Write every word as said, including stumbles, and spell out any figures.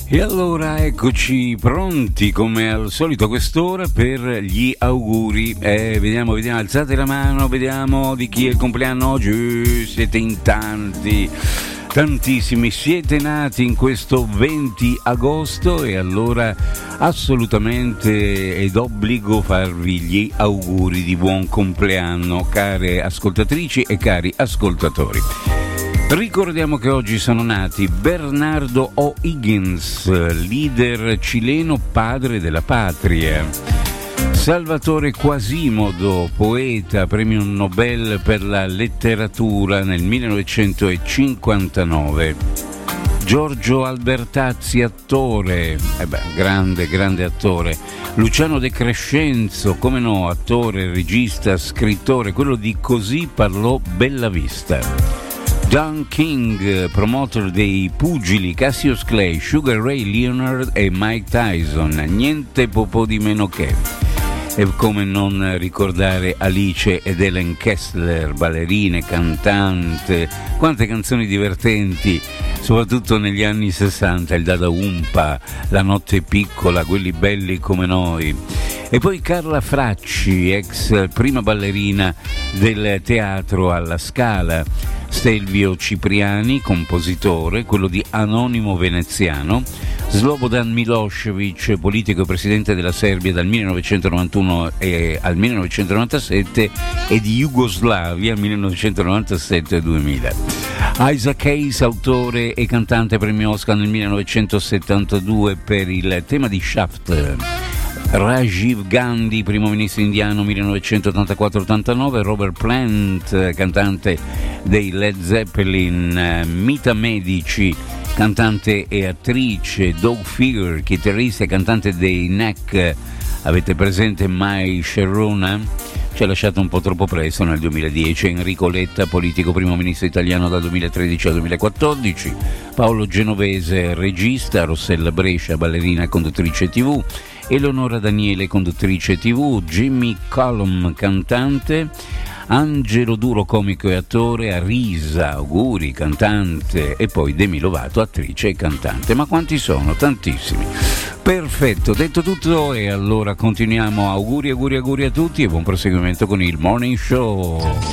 E allora eccoci pronti come al solito a quest'ora per gli auguri. Eh, vediamo, vediamo, alzate la mano, vediamo di chi è il compleanno oggi. Siete in tanti, tantissimi, siete nati in questo venti agosto e allora assolutamente è d'obbligo farvi gli auguri di buon compleanno, care ascoltatrici e cari ascoltatori. Ricordiamo che oggi sono nati Bernardo O'Higgins, leader cileno, padre della patria; Salvatore Quasimodo, poeta, premio Nobel per la letteratura nel millenovecentocinquantanove; Giorgio Albertazzi, attore, eh beh, grande, grande attore; Luciano De Crescenzo, come no, attore, regista, scrittore, quello di Così parlò Bellavista; Don King, promoter dei pugili Cassius Clay, Sugar Ray Leonard e Mike Tyson, niente po' di meno che. E come non ricordare Alice ed Helen Kessler, ballerine, cantante, quante canzoni divertenti, soprattutto negli anni sessanta, il Dada Umpa, La notte piccola, quelli belli come noi. E poi Carla Fracci, ex prima ballerina del teatro alla Scala; Stelvio Cipriani, compositore, quello di Anonimo Veneziano; Slobodan Milošević, politico e presidente della Serbia dal millenovecentonovantuno e al millenovecentonovantasette e di Jugoslavia millenovecentonovantasette e duemila; Isaac Hayes, autore e cantante, premio Oscar nel millenovecentosettantadue per il tema di Shaft; Rajiv Gandhi, primo ministro indiano millenovecentottantaquattro ottantanove; Robert Plant, cantante dei Led Zeppelin; Mita Medici, cantante e attrice; Doug Figure, chitarrista e cantante dei Neck. Avete presente Mai Sharona? Ci ha lasciato un po' troppo presto nel duemiladieci. Enrico Letta, politico, primo ministro italiano dal duemilatredici al duemilaquattordici; Paolo Genovese, regista; Rossella Brescia, ballerina e conduttrice tivù; Eleonora Daniele, conduttrice tivù; Jimmy Cullum, cantante; Angelo Duro, comico e attore; Arisa, auguri, cantante; e poi Demi Lovato, attrice e cantante. Ma quanti sono? Tantissimi. Perfetto, detto tutto, e allora continuiamo. Auguri, auguri, auguri a tutti e buon proseguimento con il Morning Show.